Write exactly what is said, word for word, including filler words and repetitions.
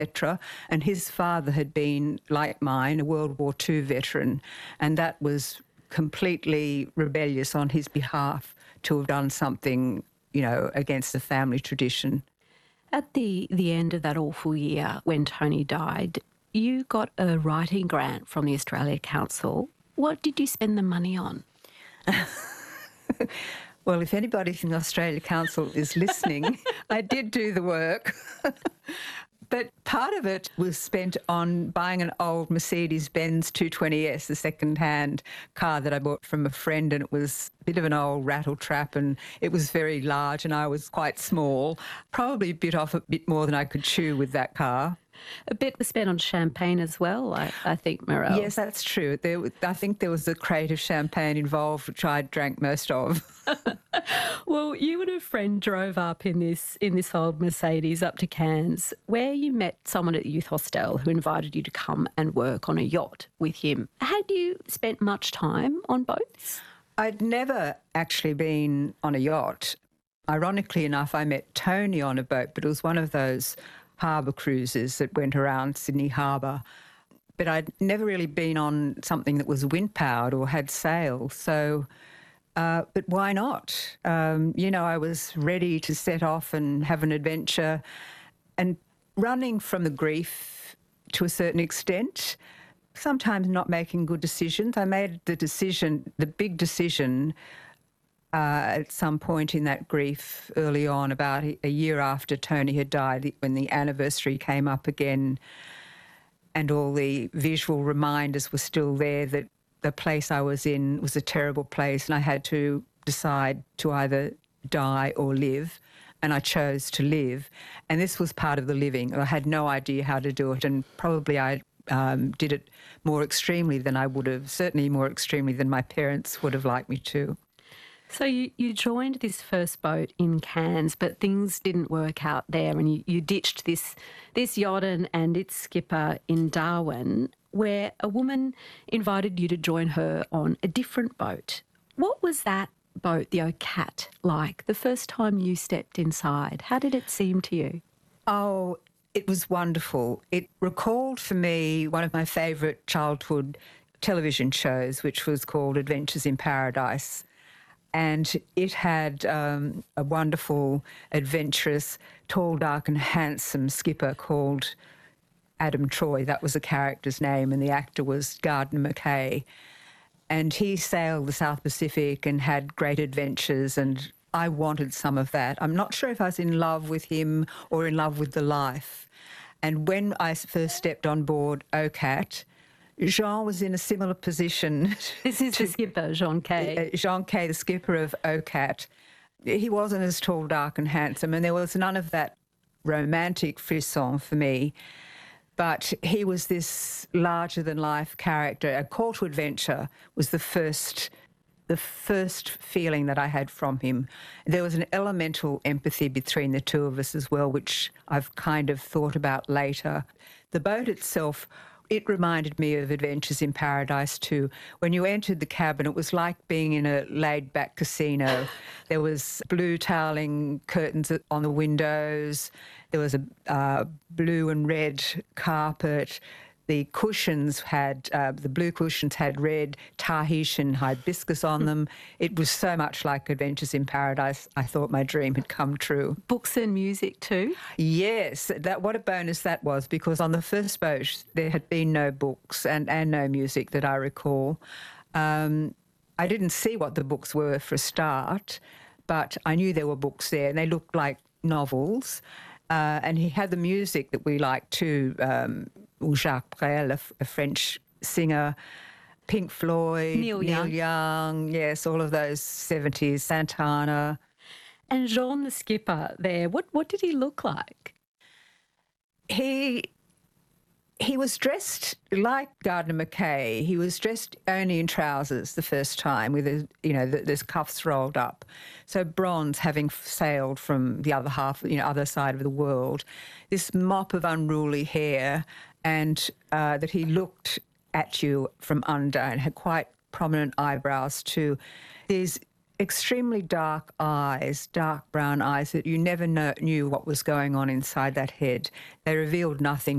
et cetera. And his father had been, like mine, a World War Two veteran, and that was completely rebellious on his behalf to have done something, you know, against the family tradition. At the, the end of that awful year when Tony died, you got a writing grant from the Australia Council. What did you spend the money on? Well, if anybody from the Australia Council is listening, I did do the work. But part of it was spent on buying an old Mercedes-Benz two twenty S, a second-hand car that I bought from a friend, and it was a bit of an old rattle trap, and it was very large and I was quite small. Probably bit off a bit more than I could chew with that car. A bit was spent on champagne as well, I, I think, Mirelle. Yes, that's true. There, I think there was a crate of champagne involved, which I drank most of. Well, you and a friend drove up in this in this old Mercedes up to Cairns, where you met someone at the youth hostel who invited you to come and work on a yacht with him. Had you spent much time on boats? I'd never actually been on a yacht. Ironically enough, I met Tony on a boat, but it was one of those harbour cruises that went around Sydney Harbour. But I'd never really been on something that was wind-powered or had sails. So, uh, but why not? Um, you know, I was ready to set off and have an adventure, and running from the grief to a certain extent, sometimes not making good decisions. I made the decision, the big decision, Uh, at some point in that grief early on, about a year after Tony had died, when the anniversary came up again and all the visual reminders were still there that the place I was in was a terrible place and I had to decide to either die or live, and I chose to live. And this was part of the living. I had no idea how to do it, and probably I um, did it more extremely than I would have, certainly more extremely than my parents would have liked me to. So you, you joined this first boat in Cairns, but things didn't work out there, and you, you ditched this this yacht and, and its skipper in Darwin, where a woman invited you to join her on a different boat. What was that boat, the Ocat, like the first time you stepped inside? How did it seem to you? Oh, it was wonderful. It recalled for me one of my favourite childhood television shows, which was called Adventures in Paradise. And it had um, a wonderful, adventurous, tall, dark and handsome skipper called Adam Troy. That was the character's name, and the actor was Gardner McKay. And he sailed the South Pacific and had great adventures, and I wanted some of that. I'm not sure if I was in love with him or in love with the life. And when I first stepped on board Ocat, Jean was in a similar position. This is to, the skipper, Jean Kay. Uh, Jean Kay, the skipper of Ocat. He wasn't as tall, dark and handsome, and there was none of that romantic frisson for me. But he was this larger-than-life character. A call to adventure was the first, the first feeling that I had from him. There was an elemental empathy between the two of us as well, which I've kind of thought about later. The boat itself, it reminded me of Adventures in Paradise too. When you entered the cabin, it was like being in a laid-back casino. There was blue toweling curtains on the windows. There was a uh, blue and red carpet. The cushions had, uh, the blue cushions had red Tahitian hibiscus on them. It was so much like Adventures in Paradise. I thought my dream had come true. Books and music too? Yes, that what a bonus that was, because on the first boat there had been no books and, and no music that I recall. Um, I didn't see what the books were for a start, but I knew there were books there, and they looked like novels. Uh, and he had the music that we liked too, um, Jacques Brel, a, a French singer, Pink Floyd, Neil Young. Neil Young, yes, all of those seventies, Santana. And Jean the skipper there, what, what did he look like? He he was dressed like Gardner McKay. He was dressed only in trousers the first time, with his, you know, the, his cuffs rolled up. So bronze, having sailed from the other half, you know, other side of the world, this mop of unruly hair, and uh, that he looked at you from under and had quite prominent eyebrows too. These extremely dark eyes, dark brown eyes, that you never know, knew what was going on inside that head. They revealed nothing